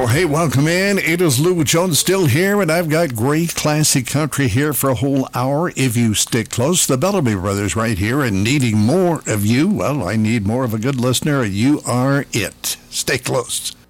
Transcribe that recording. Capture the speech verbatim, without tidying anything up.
Well, hey, welcome in. It is Lou Jones still here, and I've got great classic country here for a whole hour. If you stick close, the Bellamy Brothers right here, and needing more of you. Well, I need more of a good listener, and you are it. Stay close.